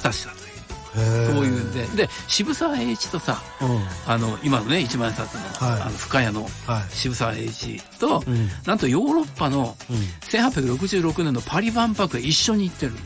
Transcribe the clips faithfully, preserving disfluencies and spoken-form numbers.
たしたという、そういうんで、で渋沢栄一とさ、うん、あの今のね一万円札の、はい、あの深谷の渋沢栄一と、うん、なんとヨーロッパのせんはっぴゃくろくじゅうろくねんのパリ万博へ一緒に行ってるんです。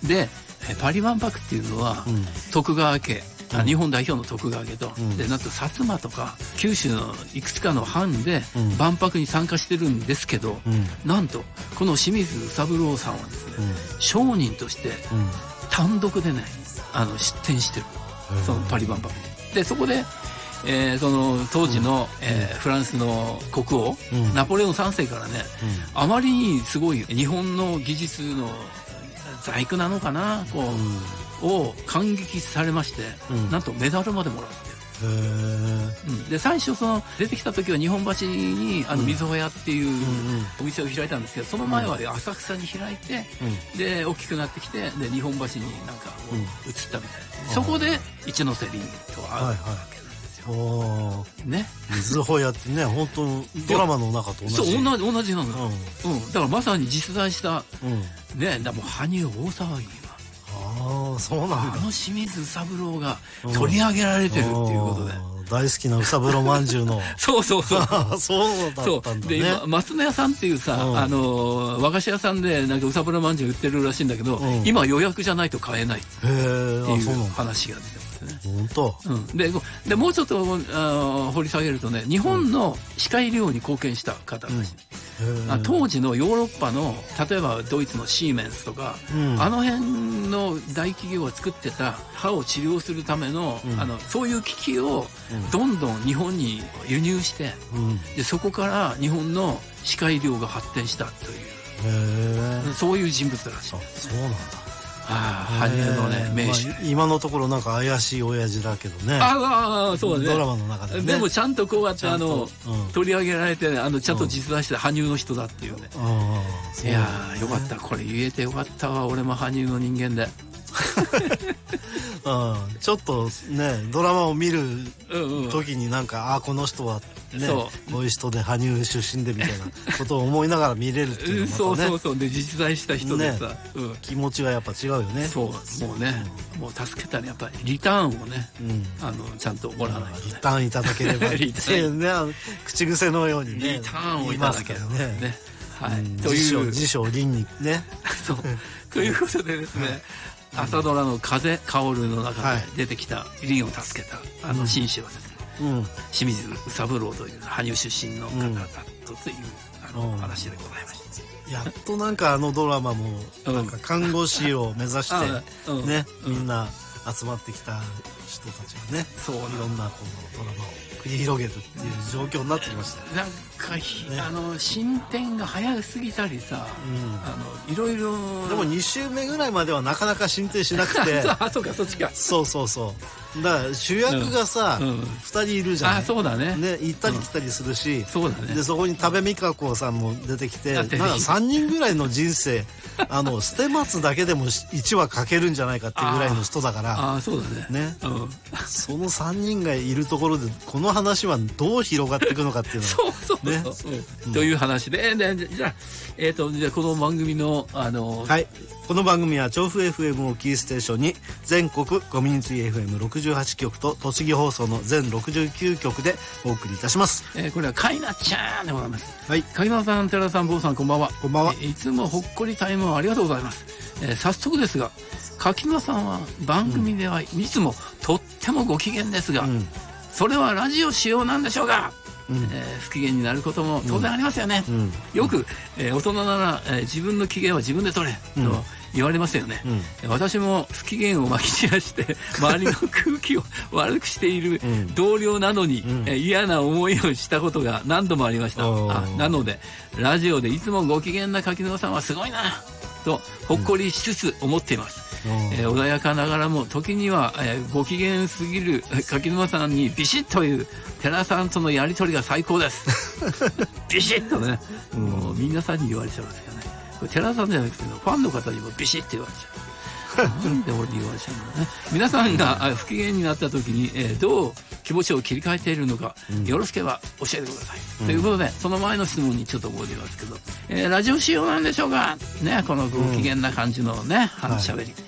でパリ万博っていうのは、うん、徳川家、うん、日本代表の徳川家と、うん、でなんと薩摩とか九州のいくつかの藩で万博に参加してるんですけど、うん、なんとこの清水宇三郎さんはですね、うん、商人として単独でねあの出展してる、そのパリ万博で、そこで、えー、その当時の、うんえー、フランスの国王、うん、ナポレオンさんせいからね、うん、あまりにすごい日本の技術の細工なのかなこう、うん、を感激されまして、うん、なんとメダルまでもらってる。へー、うん、で最初その出てきた時は日本橋にあの水穂屋っていうお店を開いたんですけど、その前は浅草に開いて、うん、で大きくなってきてで日本橋になんかこう移ったみたいな、うん、そこで一ノ瀬凛と会うわけなんですよ。おね、 水穂屋ってね本当ドラマの中と同じ。 そう同じ同じなのよ、うんうん、だからまさに実在した、うんね、だもう羽生大騒ぎは、あ、そうなんだ。 あの清水宇三郎が取り上げられてるっていうことで、 うん、大好きな宇三郎まんじゅうのそうそうそうそうだったんだね。で今松野屋さんっていうさ、うん、あの和菓子屋さんでなんか宇三郎まんじゅう売ってるらしいんだけど、うん、今予約じゃないと買えないっていう話が出てます。 本当、 うん、で, でもうちょっとあ掘り下げるとね、日本の歯科医療に貢献した方たち、うん、当時のヨーロッパの例えばドイツのシーメンスとか、うん、あの辺の大企業が作ってた歯を治療するための、うん、あのそういう機器をどんどん日本に輸入して、うん、でそこから日本の歯科医療が発展したという、そういう人物らしい。 そうなんだ。 ああ、羽生のね名手、 まあ、今のところなんか怪しい親父だけどね。 ああ、そうだね。 ドラマの中でね。 でもちゃんとこうやってあの、うん、取り上げられて、ね、あのちゃんと実在して羽生の人だっていうね。うん、ああ、いやーよかった、これ言えてよかったわ、俺も羽生の人間で。 うん、ちょっとねドラマを見る時になんか、うんうん、あこの人はねこういう人で羽生出身でみたいなことを思いながら見れるっていうのもまたねそうそうそうで実在した人でさ、ねうん、気持ちがやっぱ違うよね。 そうもうね、うん、もう助けたらやっぱりリターンをね、うん、あのちゃんともらわないと、ね、 リターンいただければリターン、ね、口癖のようにねリターンをいただければね、ねはい、うん、 という辞書倫にねそうということでですね、はい朝ドラの風薫るの中で出てきた凛を助けたあの紳士はですね、うん、清水宇三郎という羽生出身の方だったという、うん、あの話でございました。 やっとなんかあのドラマもなんか看護師を目指してね、うん、みんな集まってきた人たちがね、そういろんなこのドラマを繰り広げるっていう状況になってきました。 なんか、ね、あの進展が早すぎたりさ、うん、あのいろいろでもに週目ぐらいまではなかなか進展しなくてあそうかそっちかそうそうそうだから主役がさ、うんうん、ふたりいるじゃない。 あそうだねね行ったり来たりするし、 うん、そうだね。でそこに多部未華子さんも出てきてなんかさんにんぐらいの人生あの捨松だけでもいちわ書けるんじゃないかっていうぐらいの人だからああそうだねね、うん、そのさんにんがいるところでこの話はどう広がっていくのかっていうのそうそうそう、ねうん、という話で、でじゃあ、えー、とじゃあこの番組のあのはいこの番組は調布 エフエム をキーステーションに全国コミュニティ エフエムろくじゅうはち 局と栃木放送の全ろくじゅうきゅう局でお送りいたします、 えー、これはかいなちゃんでございます。 はい影間さん寺田さん坊さんこんばんは。 こんばんは、 えー、いつもほっこりタイムをありがとうございます、えー、早速ですが柿沼さんは番組ではいつもとってもご機嫌ですが、うん、それはラジオ仕様なんでしょうか。うんえー、不機嫌になることも当然ありますよね、うん、よく、えー、大人なら、えー、自分の機嫌は自分で取れ、うん、と言われますよね、うん、私も不機嫌をまき散らして周りの空気を悪くしている同僚なのに、うんえー、嫌な思いをしたことが何度もありました。あなのでラジオでいつもご機嫌な柿沼さんはすごいなとほっこりしつつ思っています、うんえー、穏やかながらも時には、えー、ご機嫌すぎる柿沼さんにビシッという寺さんとのやり取りが最高ですビシッとね、うん、もう皆さんに言われちゃうんですよね。これ寺さんじゃなくてファンの方にもビシッと言われちゃうなんで俺に言われちゃうのね。皆さんが不機嫌になった時に、えー、どう気持ちを切り替えているのか、うん、よろしければ教えてください、うん、ということでその前の質問にちょっと戻りますけど、えー、ラジオ仕様なんでしょうかね。このご機嫌な感じのね、うん、話しゃべり、はい